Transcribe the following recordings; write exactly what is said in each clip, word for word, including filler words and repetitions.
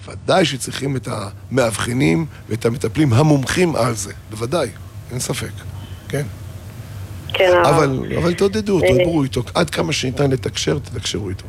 ודאי שצריכים את המאבחנים ואת המטפלים המומחים על זה, בוודאי, אין ספק, כן? כן, אבל, אבל תעודדו, תדברו איתו, עד כמה שניתן לתקשר, תתקשרו איתו.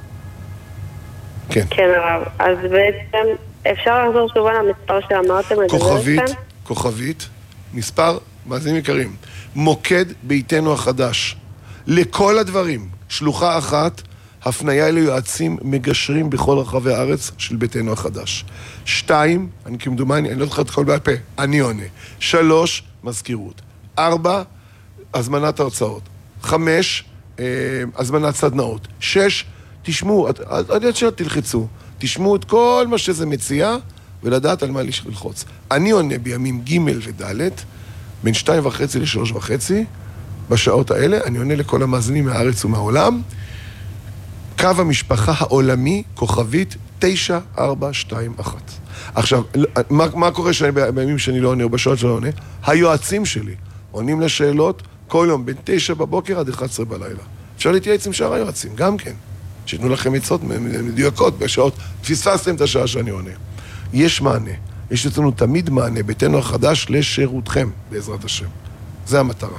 כן. כן, הרב. אז בעצם אפשר לחזור שוב על המספר שאמרתם לדבר כוכבית, איתכם? כוכבית, מספר, מאזינים יקרים, מוקד ביתנו החדש, לכל הדברים, שלוחה אחת, הפניה ליועצים מגשרים בכל רחבי הארץ של ביתנו החדש. שתיים, אני כמדומני, אני לא זוכר את כל בעל פה, אני עונה. שלוש, מזכירות. ארבע, הזמנת הרצאות. חמש, אה, הזמנת סדנאות. שש, תשמעו, עד עד שלא תלחצו, תשמעו את כל מה שזה מציע, ולדעת על מה ללחוץ. אני עונה בימים ג' וד', בין שתיים וחצי לשלוש וחצי, בשעות האלה, אני עונה לכל המאזינים מהארץ ומהעולם, קו המשפחה העולמי, כוכבית, תשע ארבע שתיים אחת. עכשיו, מה, מה קורה שאני, בימים שאני לא עונה, או בשעות שאני לא עונה? היועצים שלי עונים לשאלות כל יום, בין תשע בבוקר עד אחת עשרה בלילה. אפשר להתייעץ עם שאר היועצים, גם כן. שיתנו לכם עצות מדויקות בשעות, פספסתם את השעה שאני עונה. יש מענה, יש אצלנו תמיד מענה, ביתנו החדש לשירותכם, בעזרת השם. זה המטרה.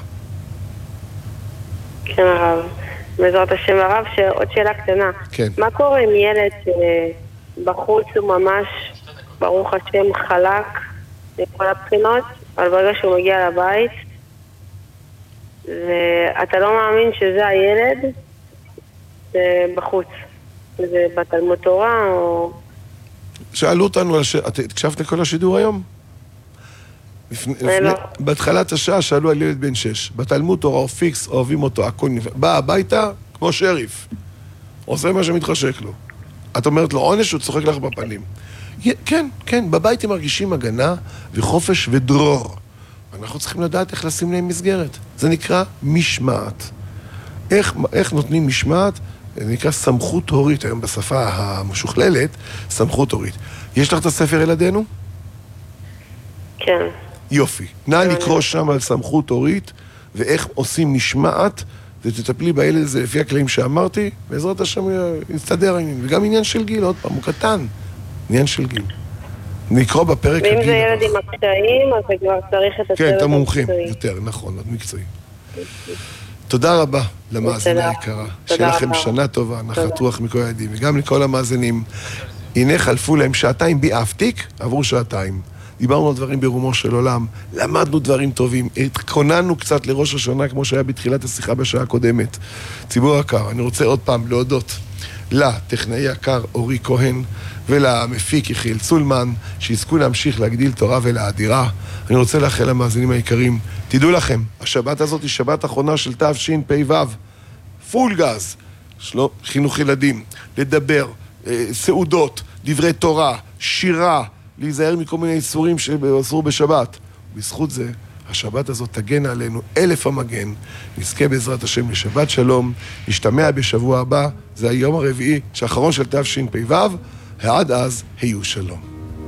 כן, הרב. בעזרת השם, הרב, שעוד שאלה קטנה. כן. מה קורה עם ילד שבחוץ הוא ממש, ברוך השם, חלק מכל הבחינות, אבל ברגע שהוא מגיע לבית, ואתה לא מאמין שזה הילד בחוץ. זה בתלמוד תורה או... שאלו אותנו, הש... את הקשבת לכל השידור היום? לפני, לפני, בהתחלת השעה שאלו על ילד בן שש, בתלמוד תורה או פיקס, אוהבים אותו, הכל נפ... בא הביתה כמו שריף, עושה מה שמתחשק לו. את אומרת לו עונש, הוא צוחק לך בפנים. כן, כן, בבית הם מרגישים הגנה וחופש ודרור. אנחנו צריכים לדעת איך לשים להם מסגרת. זה נקרא משמעת. איך, איך נותנים משמעת? זה נקרא סמכות הורית, היום בשפה המשוכללת, סמכות הורית. יש לך את הספר ילדינו? כן. יופי. נא לקרוא שם על סמכות הורית, ואיך עושים משמעת, ותטפלי בילד הזה לפי הכללים שאמרתי, בעזרת השם יסתדר העניין. וגם עניין של גיל, עוד פעם, הוא קטן. עניין של גיל. נקרוא בפרק הגיל. ואם זה ילד עם הקשיים, אז זה כבר צריך את הצוות. כן, את המומחים, יותר, נכון, את מקצועי. תודה רבה למאזינה היקרה. שיהיה לכם שנה טובה, נחת רוח מכל הילדים, וגם לכל המאזינים. הנה חלפו להם שעתיים באפתיק, עברו שעתיים. דיברנו על דברים ברומו של עולם, למדנו דברים טובים, התכוננו קצת לראש השנה כמו שהיה בתחילת השיחה בשעה הקודמת. ציבור יקר, אני רוצה עוד פעם להודות לטכנאי יקר אורי כהן ולמפיק יחיאל צולמן, שיזכו להמשיך להגדיל תורה ולאדירה. אני רוצה לאחל למאזינים היקרים, תדעו לכם, השבת הזאת היא שבת אחרונה של תשפ"ו, פול גז, שלא, חינוך ילדים, לדבר, סעודות, דברי תורה, שירה, להיזהר מכל מיני איסורים שאסור בשבת. בזכות זה, השבת הזאת תגן עלינו אלף המגן. נזכה בעזרת השם לשבת שלום, נשתמע בשבוע הבא, זה היום הרביעי שאחרון של תשפ"ו, ועד אז היו שלום.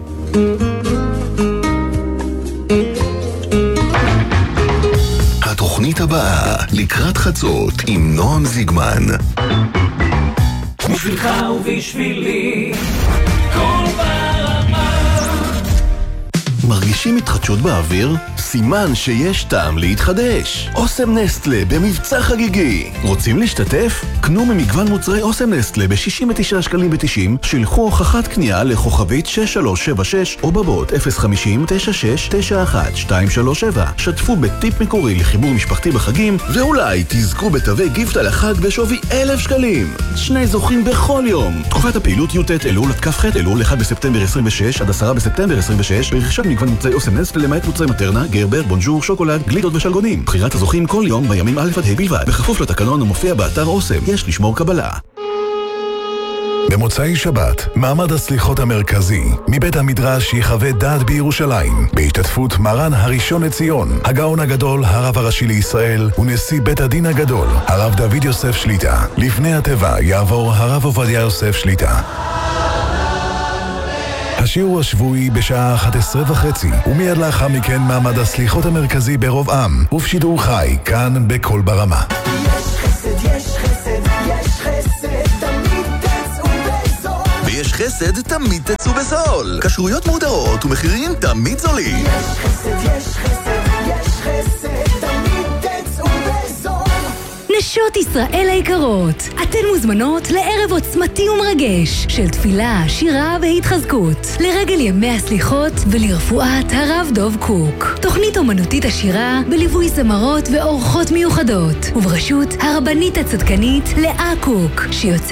התוכנית הבאה, לקראת חצות עם נועם זיגמן. בשבילך ובשבילי כל ברמה. מרגישים התחדשות באוויר? סימן שיש טעם להתחדש. אוסם נסטלה במבצע חגיגי. רוצים להשתתף? קנו ממגוון מוצרי אוסם נסטלה ב-שישים ותשעה שקלים ותשעים, שילחו הוכחת קנייה לכוכבית שש שלוש שבע שש או בבוט אפס חמישים תשע שש תשע אחת שתיים שלוש שבע. שתפו בטיפ מקורי לחיבור משפחתי בחגים, ואולי תזכו בתווי גיפט על החג בשווי אלף שקלים. שני זוכים בכל יום. תקופת הפעילות י"ט אלול עד כ"ח אלול, אחד בספטמבר עשרים ושש עד עשרה בספטמבר עשרים ושש, ברכישת מגוון מוצרי אוסם נסטלה למעט מוצרי מטרנה, גרבר, בונג'ור, שוקולד, גלידות ושלגונים. בחירת הזוכים כל יום בימים א' עד ה' בלבד, בכפוף לתקנון ומופיע באתר אוסם. יש לשמור קבלה. במוצאי שבת, מעמד הסליחות המרכזי, מבית המדרש יחווה דעת בירושלים, בהשתתפות מרן הראשון לציון, הגאון הגדול, הרב הראשי לישראל, ונשיא בית הדין הגדול, הרב דוד יוסף שליטה. לפני הטבע יעבור הרב עובדיה יוסף שליטה. השיעור השבועי בשעה אחת עשרה וחצי, ומיד לאחר מכן מעמד הסליחות המרכזי ברוב עם, ובשידור חי, כאן בכל ברמה. יש חסד, יש חסד, יש חסד, תמיד תצאו באזור. ויש חסד תמיד תצאו בזול. כשרויות מודרות ומחירים תמיד זולים. יש חסד, יש חסד, יש חסד, תמיד תצאו בזול. נשות ישראל היקרות, אתן מוזמנות לערב עוצמתי ומרגש של תפילה, שירה והתחזקות לרגל ימי הסליחות ולרפואת הרב דוב קוק. תוכנית אומנותית עשירה בליווי זמרות ואורחות מיוחדות ובראשות הרבנית הצדקנית לאה קוק, שיוצאת